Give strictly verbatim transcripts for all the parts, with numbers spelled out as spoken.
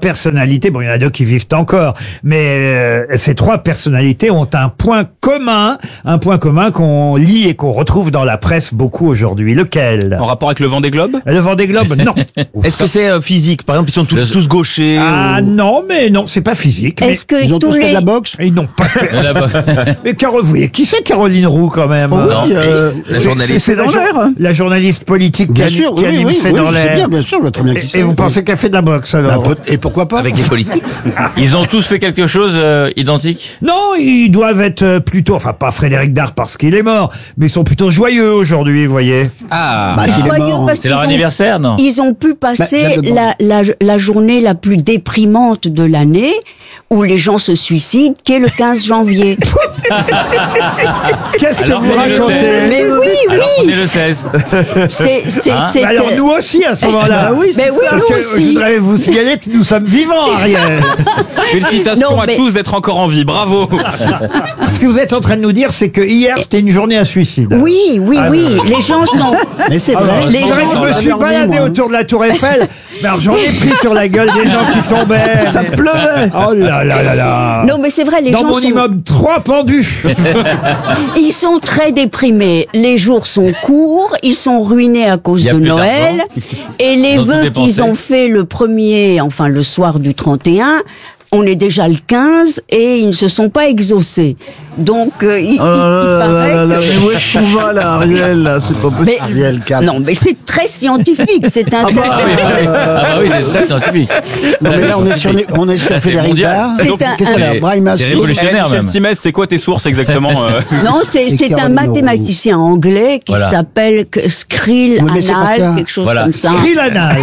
personnalités, bon, il y en a deux qui vivent encore, mais euh, ces trois personnalités ont un point commun, un point commun qu'on lit et qu'on retrouve dans la presse beaucoup aujourd'hui. Lequel? En rapport avec le Vendée Globe? Le Vendée Globe, non. Est-ce que c'est euh, physique? Par exemple, ils sont tous, tous gauchers. Ah ou... non, mais non, c'est pas physique. Est-ce que Ils ont tous tous fait les... de la boxe? Ils n'ont pas fait. mais Caro, vous voyez, qui c'est Caroline Roux quand même? Oui, Non. euh, La C'est- journaliste. C'est la, C'est dans l'air, hein. la journaliste politique qui, Bien ani- sûr, qui oui, anime oui, C'est oui, dans je sais l'air. bien, bien sûr, je vois très bien qui Et, c'est. et vous pensez qu'elle fait de la boxe alors? Bah, peut- Et pourquoi pas? Avec des politiques. Ils ont tous fait quelque chose euh, identique. Non, ils doivent être euh, plutôt, enfin pas Frédéric Dard parce qu'il est mort, mais ils sont plutôt joyeux aujourd'hui, vous voyez. Ah, Bah, s'il est Joyeux mort, parce C'est leur qu'ils ont- anniversaire, non? Ils ont pu passer Bah, il y a la, la, la journée la plus déprimante de l'année où les gens se suicident, qui est le quinze janvier. Qu'est-ce que Alors, vous prenez le racontez? seize. Mais oui, Alors on oui. est le seize. C'est, c'est, Hein c'est- Bah alors nous aussi à ce moment-là. oui, Mais oui, Parce nous que je aussi. voudrais vous signaler que nous sommes vivants, Ariel. félicitations Non, à mais- tous d'être encore en vie, bravo. Ce que vous êtes en train de nous dire, c'est que hier c'était une journée à suicide. Oui, oui, Ah, oui. Les gens sont. Mais c'est Alors, vrai. les c'est vrai gens que je me sont suis endormis, baladé moi. autour de la Tour Eiffel, mais alors j'en ai pris sur la gueule des gens qui tombaient. Ça pleuvait. Oh là là là là. Non, mais c'est vrai, les Dans gens mon sont. immeuble, trois pendus. Ils sont très déprimés. Les jours sont courts, ils sont ruinés à cause Il y a de plus Noël. d'argent. Et les Ils ont tout vœux dépensé. qu'ils ont fait le premier, enfin le soir du trente et un, on est déjà le quinze et ils ne se sont pas exaucés. Donc, euh, il, il- il paraît que- mais où est-ce qu'on va là, Ariel là? C'est pas possible. Mais- Ariel, calme. non, mais c'est très scientifique. C'est un. Ah bah oui, c'est très scientifique. Non, mais là, on est sur, les- on est sur C'est Frédéric mondial. Dard. C'est Donc, un- Qu'est-ce qu'elle a? C'est- Brahim c'est Assour. révolutionnaire. Michel même. Simès, c'est quoi tes sources exactement euh Non, c'est Et c'est un Caroline mathématicien anglais qui Voilà. s'appelle que- Skrill Oui, mais c'est pas ça. Anal, quelque chose Voilà. comme ça. Trilanal.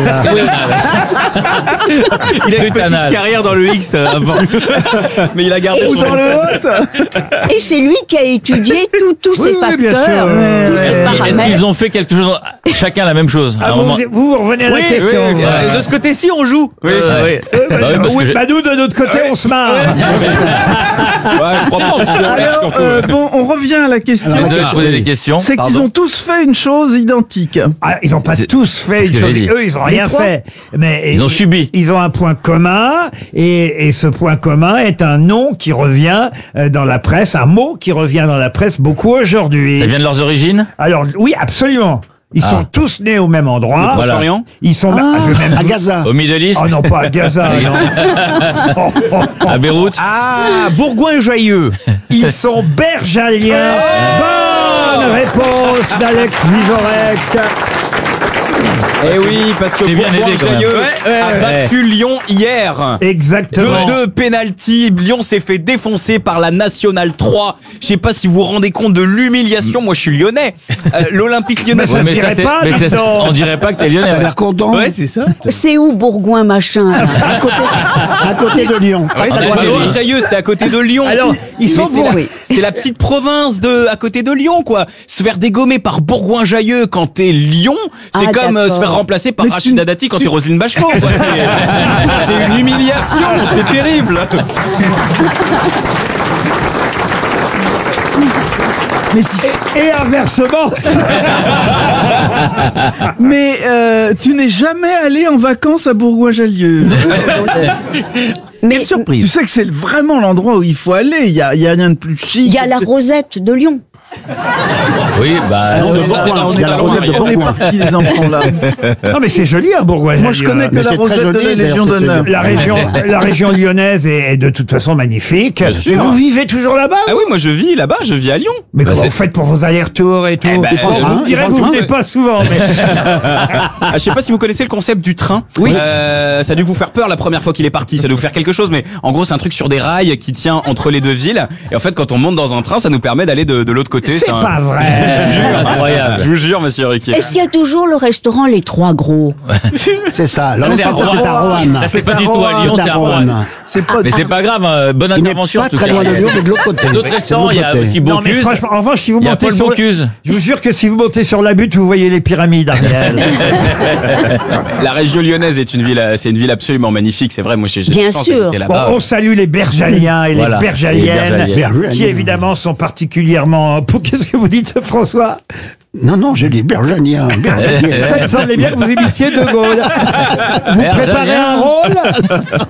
Il a une Scrutanal. petite carrière dans le X euh, avant. Mais il a gardé Ou son dans le Hot. Et c'est lui qui a étudié tout- tous Oui, ces oui, bien facteurs, sûr, ouais, tous ces Est-ce paramètres. qu'ils ont fait quelque chose, chacun la même chose à Ah, un vous, moment. vous, vous revenez à la Oui, question. oui, vous. euh, de ce côté-ci, on joue. Oui, Euh, oui. Euh, bah, Bah oui, parce oui, que j'ai- bah, nous, de notre côté, on se marre. Ouais, je crois pas, on se prend l'air, Alors, surtout. euh, bon, on revient à la question. Vous devez Ah, poser oui. des questions. C'est qu'ils Pardon. ont tous fait une chose identique. Ah, ils n'ont pas C'est- tous fait c'est ce une que chose. j'ai dit. Eux, ils n'ont rien trois fait. Mais Ils ont subi. Ils ont un point commun, et, et ce point commun est un nom qui revient euh, dans la presse, un mot qui revient dans la presse beaucoup aujourd'hui. Ça vient de leurs origines. Alors, oui, absolument. Ils Ah. sont tous nés au même endroit. Voilà. Proche-Orient. Ils sont. Ah, je vais même À vous- Gaza. Au Middle East, Oh non, pas à Gaza. non. Oh, oh, oh. à Beyrouth. Ah, Bourgoin-Joyeux. Ils sont bergaliens. Bonne réponse d'Alex Vizorek. Eh oui, parce que T'es bien aidé, quand même. Bourgoin-Joyeux Ouais, a battu Lyon hier. Exactement. Deux, deux pénaltys. Lyon s'est fait défoncer par la Nationale trois. Je sais pas si vous vous rendez compte de l'humiliation. Moi, je suis lyonnais. Euh, L'Olympique lyonnais. Mais ça Ouais, se mais dirait c'est- pas, mais c'est- maintenant. on dirait pas que t'es lyonnais. T'as ouais. l'air content. Ouais, c'est ça. C'est où Bourgoin machin là À côté, à côté de Lyon. Ouais, En c'est Algérie. Bourgoin-Joyeux, c'est à côté de Lyon. Alors, ils sont Mais c'est pour- la, c'est la petite province de à côté de Lyon, quoi. Se faire dégommer par Bourgoin-Joyeux quand t'es Lyon, c'est Ah, comme euh, se d'accord. faire remplacer par Mais tu- Rachida Dati quand t'es Roselyne Bachelot. quoi. C'est c'est une humiliation, c'est terrible. Et inversement. Mais euh, tu n'es jamais allé en vacances à Bourgoin-Jallieu. Mais Tu sais que c'est vraiment l'endroit où il faut aller. Il y a, il y a rien de plus chic. il y a la Rosette de Lyon. Oui, bah. Non, mais ça, c'est Bourgoin, dans- il y a la c'est dans- Rosette de On est Bourgoin. partis les enfants là. Non, mais c'est joli, hein, Bourgoin. Moi je connais que Mais la c'est très Rosette de joli, la d'ailleurs, Légion cette d'honneur. La région, la région lyonnaise est, est de toute façon magnifique. Bien sûr. Et vous vivez toujours là-bas? Ah oui, moi je vis là-bas, je vis à Lyon. Mais comment c'est- vous faites pour vos allers-retours et tout? Eh ben, Bon, euh, vous hein, me direz je que vous pense venez que- pas souvent, mais Ah, je sais pas si vous connaissez le concept du train. Oui. Euh, ça a dû vous faire peur la première fois qu'il est parti. Ça a dû vous faire quelque chose, mais en gros c'est un truc sur des rails qui tient entre les deux villes. Et en fait, quand on monte dans un train, ça nous permet d'aller de, de l'autre côté. c'est un- pas vrai. Incroyable. Je vous jure, monsieur Riquet. Est-ce qu'il y a toujours le restaurant Les Trois Gros? C'est ça. Là, c'est à c'est à Roanne. Là, c'est pas du tout à Lyon, c'est à Rouen. C'est pas. Mais c'est pas grave, hein, bonne Il n'est intervention. en pas tout très cas. loin de Lyon, mais de l'autre côté. D'autres C'est de restaurants, l'autre il y a côté. aussi Non, mais Bocuse. franchement, en revanche, si vous Il y a montez Paul sur, Bocuse. je vous jure que si vous montez sur la butte, vous voyez les pyramides, Ariel. La région lyonnaise est une ville, euh, c'est une ville absolument magnifique. C'est vrai, moi j'ai j'ai Bien la chance sûr. d'habiter Bon, là-bas. on salue les bergaliens et Voilà, les bergaliennes, les Bergaliennes. qui évidemment sont particulièrement. Pour qu'est-ce que vous dites, François? Non, non, j'ai dit Bergaliens. Ça me semblait bien que vous imitiez De Gaulle. Vous Bergalien. préparez un rôle?